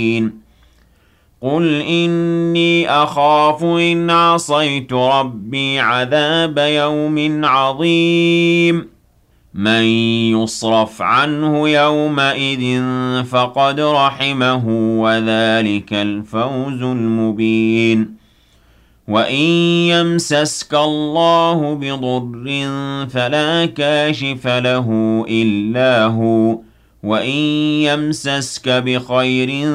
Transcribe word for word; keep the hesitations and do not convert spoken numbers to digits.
قُلْ إِنِّي أَخَافُ إِنْ عَصَيْتُ رَبِّي عَذَابَ يَوْمٍ عَظِيمٍ مَنْ يُصْرَفْ عَنْهُ يَوْمَئِذٍ فَقَدْ رَحِمَهُ وَذَلِكَ الْفَوْزُ الْمُبِينُ وَإِنْ يَمْسَسْكَ اللَّهُ بِضُرٍّ فَلَا كَاشِفَ لَهُ إِلَّا هُوَ وَإِنْ يَمْسَسْكَ بِخَيْرٍ